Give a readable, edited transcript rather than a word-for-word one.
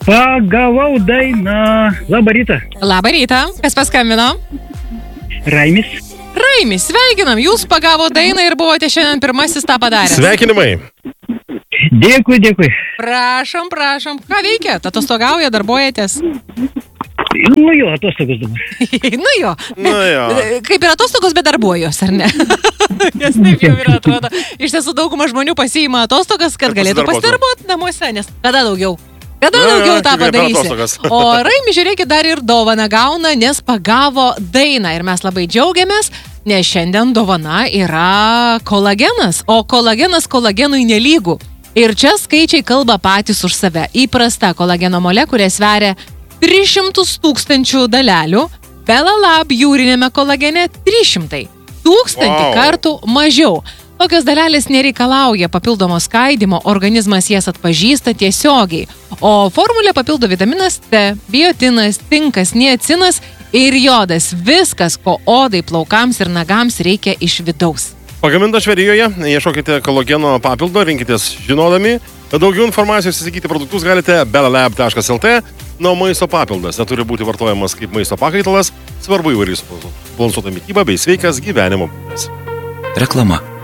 Pagavau dainą. Labą rytą. Labą rytą. Kas paskambino? Raimis. Raimis, sveikinam. Jūs pagavo dainą ir buvote šiandien pirmasis tą padaręs. Sveikinimai. Dėkui. Prašom. Ką veikia? Atostogauja, darbuojatės? Nu jo, atostogos dabar. Nu jo. Kaip ir atostogos, bet darbuojos, ar ne? Nes taip jau yra, atrodo. Iš tiesų dauguma žmonių pasiima atostogas, kad galėtų pasidarbuoti namuose, nes kada daugiau tą padarysi. O Raimi, žiūrėkit, dar ir dovaną gauna, nes pagavo dainą. Ir mes labai džiaugiamės, nes šiandien dovana yra kolagenas. O kolagenas kolagenui nelygų. Ir čia skaičiai kalba patys už save. Įprasta kolageno molekulė sveria 300 000 dalelių, Belalab jūrinėme kolagene 300 000 kartų mažiau. Tokios dalelės nereikalauja papildomo skaidimo, organizmas jas atpažįsta tiesiogiai. O formulę papildo vitaminas T, biotinas, tinkas, niacinas ir jodas. Viskas, ko odai, plaukams ir nagams reikia iš vidaus. Pagaminta Švedijoje, ieškokite kolageno papildo, rinkitės žinodami. Daugiau informacijos įsigyti produktus galite belalab.lt. Na, maisto papildas neturi būti vartojamas kaip maisto pakaitalas, svarbu įvairiai subalansuota mityba bei sveikas gyvenimo būdas. Reklama.